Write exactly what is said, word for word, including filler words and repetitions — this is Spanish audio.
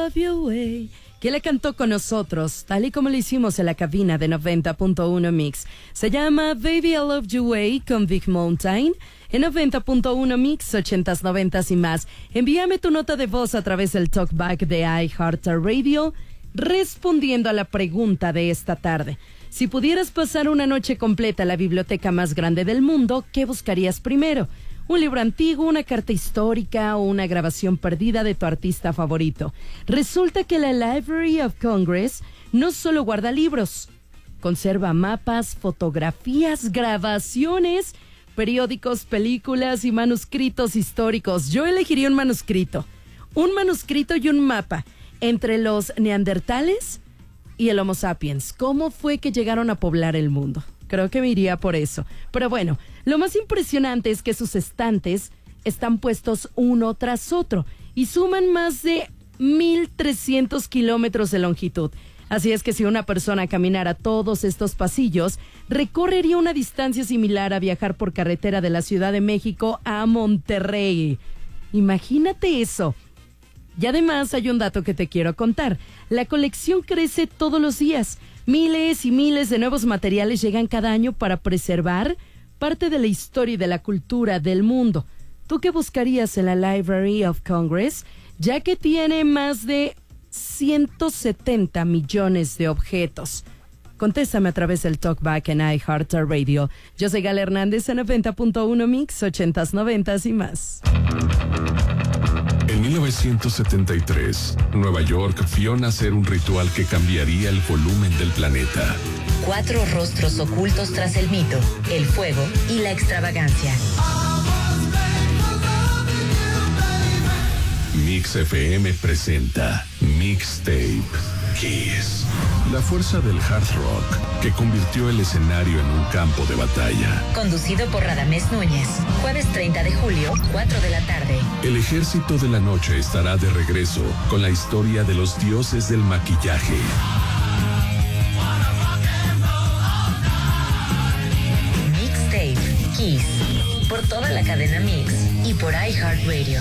love your way, que la cantó con nosotros, tal y como lo hicimos en la cabina de noventa punto uno Mix. Se llama Baby I Love You Way con Big Mountain. En noventa punto uno Mix, ochentas, noventas y más. Envíame tu nota de voz a través del talkback de iHeartRadio, respondiendo a la pregunta de esta tarde. Si pudieras pasar una noche completa en la biblioteca más grande del mundo, ¿qué buscarías primero? ¿Un libro antiguo, una carta histórica o una grabación perdida de tu artista favorito? Resulta que la Library of Congress no solo guarda libros, conserva mapas, fotografías, grabaciones, periódicos, películas y manuscritos históricos. Yo elegiría un manuscrito, un manuscrito y un mapa entre los neandertales y el Homo sapiens. ¿Cómo fue que llegaron a poblar el mundo? Creo que me iría por eso. Pero bueno, lo más impresionante es que sus estantes están puestos uno tras otro y suman más de mil trescientos kilómetros de longitud. Así es que si una persona caminara todos estos pasillos, recorrería una distancia similar a viajar por carretera de la Ciudad de México a Monterrey. Imagínate eso. Y además hay un dato que te quiero contar. La colección crece todos los días. Miles y miles de nuevos materiales llegan cada año para preservar parte de la historia y de la cultura del mundo. ¿Tú qué buscarías en la Library of Congress? Ya que tiene más de ciento setenta millones de objetos. Contéstame a través del talkback en iHeartRadio. Yo soy Gala Hernández en noventa punto uno Mix, ochentas, noventas y más. En mil novecientos setenta y tres, Nueva York vio nacer un ritual que cambiaría el volumen del planeta. Cuatro rostros ocultos tras el mito, el fuego y la extravagancia. Mix F M presenta Mixtape Kiss. La fuerza del hard rock que convirtió el escenario en un campo de batalla. Conducido por Radamés Núñez. Jueves treinta de julio, cuatro de la tarde. El ejército de la noche estará de regreso con la historia de los dioses del maquillaje. Mixtape Kiss. Por toda la cadena Mix y por iHeartRadio.